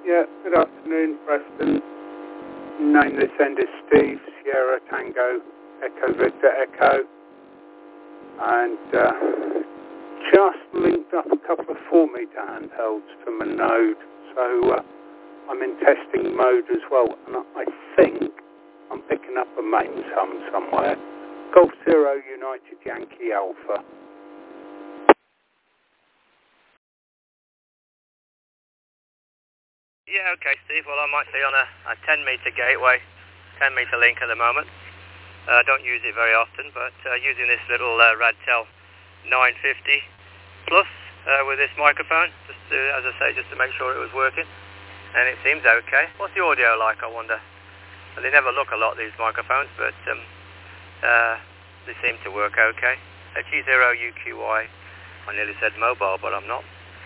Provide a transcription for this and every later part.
Yeah, good afternoon, Preston. Name this end is Steve, Sierra Tango, Echo Victor Echo. And just linked up a couple of 4-meter handhelds from a node. So I'm in testing mode as well. And I think I'm picking up a main sum somewhere. Golf Zero United Yankee Alpha. Yeah, okay, Steve. Well, I might be on a 10-meter gateway, 10-meter link at the moment. I don't use it very often, but using this little Radtel 950 Plus with this microphone, just to, as I say, just to make sure it was working. And it seems okay. What's the audio like, I wonder? Well, they never look a lot, these microphones, but they seem to work okay. G0UQY. I nearly said mobile, but I'm not.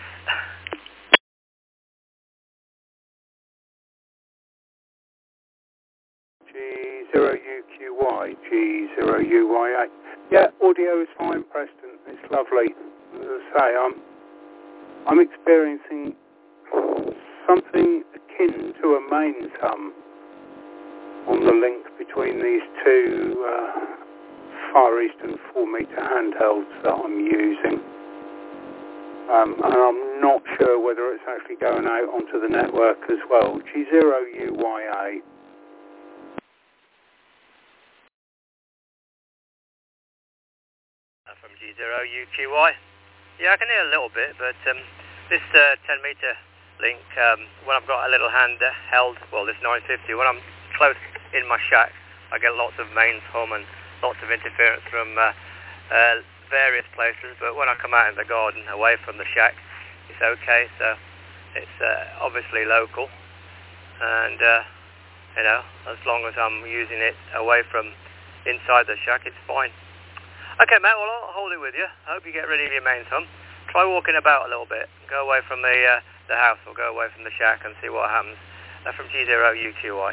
G0UQY, G0UYA. Yeah, audio is fine, Preston. It's lovely. As I say, I'm experiencing something akin to a main sum on the link between these two Far Eastern 4-meter handhelds that I'm using. And I'm not sure whether it's actually going out onto the network as well. G0UYA. From G0UQY. Yeah, I can hear a little bit, but this 10-meter link, when I've got a little hand held, well, this 950, when I'm close in my shack, I get lots of mains hum and lots of interference from various places, but when I come out in the garden away from the shack, it's okay. So it's obviously local, and you know, as long as I'm using it away from inside the shack, it's fine. Okay, mate, well, I'll hold it with you. I hope you get rid of your mains hum. Try walking about a little bit. Go away from the house, or go away from the shack and see what happens. From G0UQY.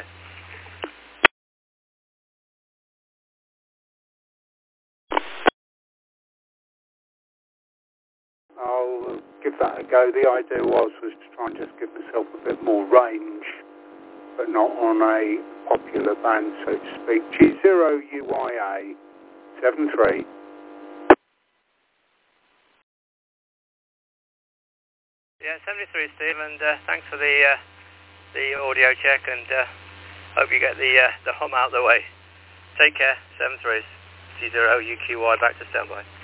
I'll give that a go. The idea was to try and just give myself a bit more range, but not on a popular band, so to speak. G0UYA 73. Yeah, 73, Steve, and thanks for the audio check, and hope you get the hum out of the way. Take care, 73, G0UQY, back to standby.